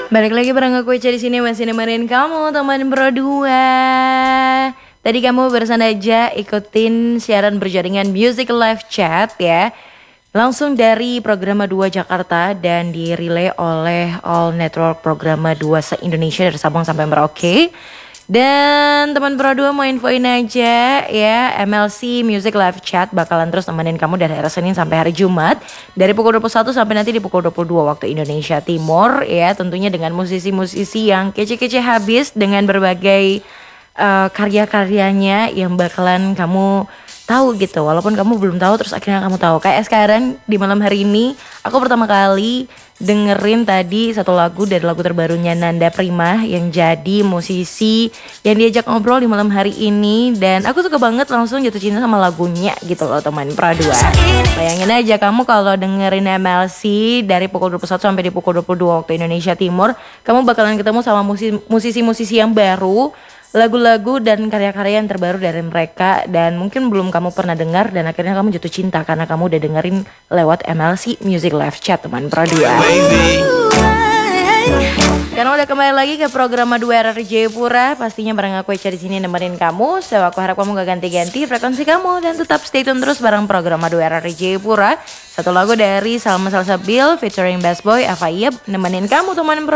Balik lagi bareng aku Ica di sini masih nemenin kamu teman berdua. Tadi kamu barusan aja ikutin siaran berjaringan Music Live Chat ya. Langsung dari Programa 2 Jakarta dan dirilai oleh All Network Programa 2 se-Indonesia dari Sabang sampai Merauke. Dan teman Pro 2 mau infoin aja ya, MLC Music Live Chat bakalan terus nemenin kamu dari hari Senin sampai hari Jumat dari pukul 21 sampai nanti di pukul 22 waktu Indonesia Timur ya, tentunya dengan musisi-musisi yang kece-kece habis dengan berbagai karya-karyanya yang bakalan kamu tahu gitu. Walaupun kamu belum tahu terus akhirnya kamu tahu. Kayak sekarang di malam hari ini aku pertama kali dengerin tadi satu lagu dari lagu terbarunya Nanda Prima yang jadi musisi yang diajak ngobrol di malam hari ini. Dan aku suka banget langsung jatuh cinta sama lagunya gitu loh teman Pradua. Bayangin aja kamu kalau dengerin MLC dari pukul 21 sampai di pukul 22 waktu Indonesia Timur, kamu bakalan ketemu sama musisi-musisi yang baru, lagu-lagu dan karya-karya yang terbaru dari mereka. Dan mungkin belum kamu pernah dengar dan akhirnya kamu jatuh cinta karena kamu udah dengerin lewat MLC Music Live Chat teman Pradua. Karena udah kembali lagi ke program 2 RRI Jayapura, pastinya bareng aku Ica di sini nemenin kamu. So aku harap kamu gak ganti-ganti frekuensi kamu dan tetap stay tune terus bareng program 2 RRI Jayapura. Satu lagu dari Salma Salsabil featuring Best Boy Ava Yeb nemenin kamu teman Pro.